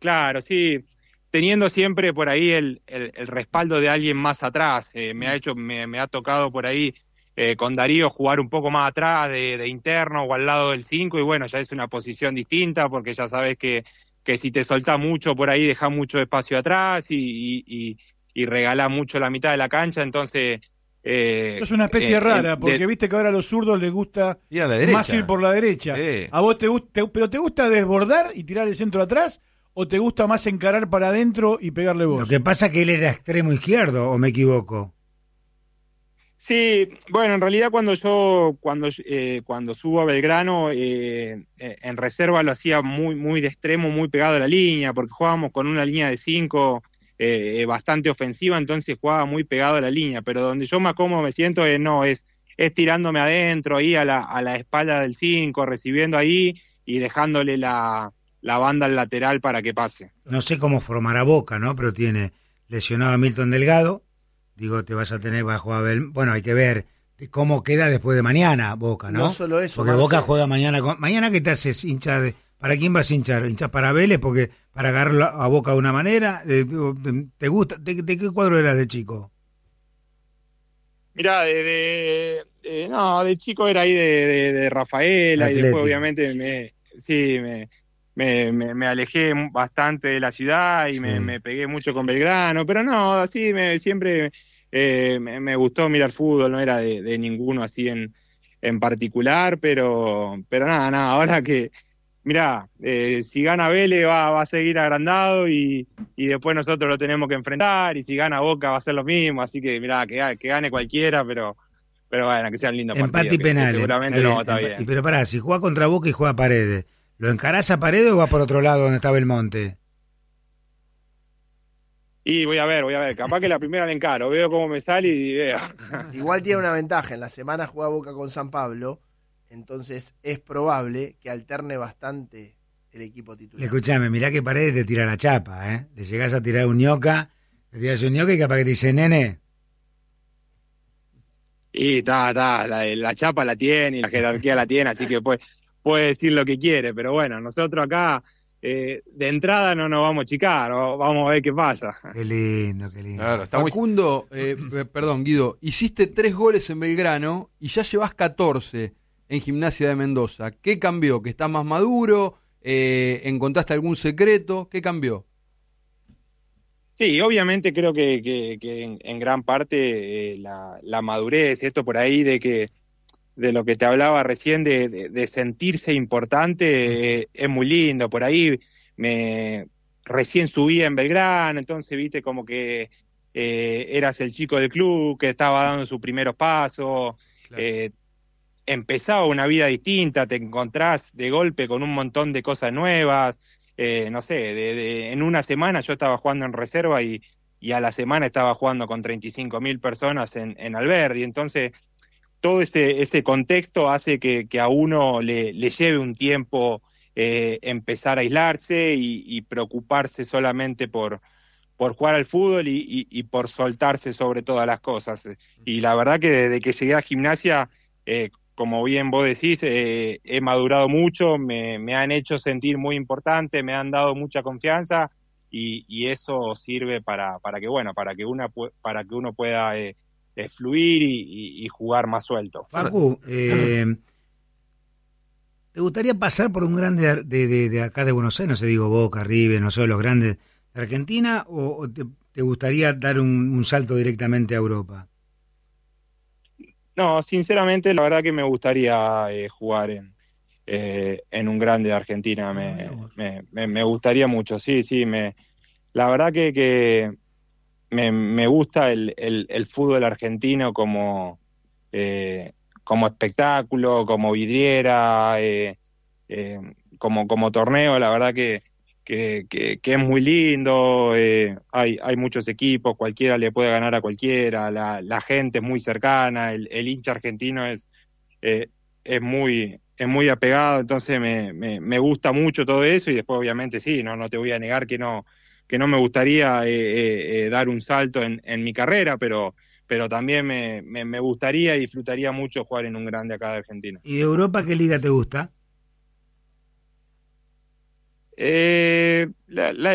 claro, sí, teniendo siempre por ahí el respaldo de alguien más atrás. Me ha tocado por ahí con Darío jugar un poco más atrás de interno o al lado del 5 y bueno, ya es una posición distinta porque ya sabes que si te soltás mucho por ahí dejás mucho espacio atrás y regalás mucho la mitad de la cancha, entonces... Sos una especie rara, porque viste que ahora a los zurdos les gusta ir a la más derecha. ir por la derecha. ¿A vos pero te gusta desbordar y tirar el centro atrás o te gusta más encarar para adentro y pegarle vos? Lo que pasa es que él era extremo izquierdo, ¿o me equivoco? Sí, bueno, en realidad cuando subo a Belgrano, en reserva lo hacía muy de extremo, muy pegado a la línea, porque jugábamos con una línea de 5 bastante ofensiva, entonces jugaba muy pegado a la línea, pero donde yo más cómodo me siento es tirándome adentro, ahí a la espalda del 5, recibiendo ahí y dejándole la banda al lateral para que pase. No sé cómo formará Boca, ¿no? Pero tiene lesionado a Milton Delgado. Digo, vas a jugar bueno, hay que ver cómo queda después de mañana Boca, ¿no? No solo eso, porque Boca juega mañana. ¿Mañana qué te haces, hincha para quién vas a hinchar? ¿Hinchas para Vélez? Porque para agarrar a Boca de una manera. ¿Te gusta? ¿De qué cuadro eras de chico? Mirá, de chico era ahí de Rafaela Atlético. y después obviamente me alejé bastante de la ciudad y Sí. me pegué mucho con Belgrano, pero no, así siempre me gustó mirar fútbol, no era de ninguno así en particular, pero nada, ahora que, mirá, si gana Vélez va a seguir agrandado y después nosotros lo tenemos que enfrentar y si gana Boca va a ser lo mismo, así que mirá, que gane cualquiera, pero bueno, que sean lindos Empate partidos. y penales. Seguramente lo vota bien. Pero pará, si juega contra Boca y juega Paredes, ¿lo encarás a Paredes o va por otro lado donde está Belmonte? Y voy a ver, capaz que la primera la encaro, veo cómo me sale y veo. Igual tiene una ventaja, en la semana juega Boca con San Pablo, entonces es probable que alterne bastante el equipo titular. Escuchame, mirá que Paredes te tira la chapa, ¿eh? Le llegás a tirar un ñoca, y capaz que te dice, nene. Y la chapa la tiene y la jerarquía la tiene, así que puede decir lo que quiere, pero bueno, nosotros acá de entrada no nos vamos a achicar, vamos a ver qué pasa. Qué lindo, qué lindo. Claro, Facundo, perdón, Guido, hiciste 3 goles en Belgrano y ya llevas 14 en Gimnasia de Mendoza. ¿Qué cambió? ¿Que estás más maduro? ¿Encontraste algún secreto? ¿Qué cambió? Sí, obviamente creo que en gran parte la madurez, esto por ahí de lo que te hablaba recién, de sentirse importante, es muy lindo. Por ahí recién subía en Belgrano, entonces viste como que eras el chico del club que estaba dando sus primeros pasos, Claro. empezaba una vida distinta, te encontrás de golpe con un montón de cosas nuevas. No sé, en una semana yo estaba jugando en reserva y a la semana estaba jugando con 35.000 personas en Alberdi, entonces todo ese contexto hace que a uno le lleve un tiempo empezar a aislarse y preocuparse solamente por jugar al fútbol y por soltarse sobre todas las cosas. Y la verdad que desde que llegué a Gimnasia, como bien vos decís, he madurado mucho, me han hecho sentir muy importante, me han dado mucha confianza y eso sirve para que uno pueda fluir y jugar más suelto. Facu, ¿te gustaría pasar por un grande de acá de Buenos Aires? No sé, digo Boca, River, no sé, los grandes de Argentina, o te gustaría dar un salto directamente a Europa? No, sinceramente, la verdad que me gustaría jugar en un grande de Argentina. Me gustaría mucho, sí. La verdad que me gusta el fútbol argentino como espectáculo, como vidriera, como torneo. La verdad que es muy lindo. Hay muchos equipos, cualquiera le puede ganar a cualquiera, la gente es muy cercana, el hincha argentino es muy apegado, entonces me gusta mucho todo eso y después obviamente sí, no te voy a negar que no me gustaría dar un salto en mi carrera, pero también me gustaría y disfrutaría mucho jugar en un grande acá de Argentina. ¿Y de Europa qué liga te gusta? La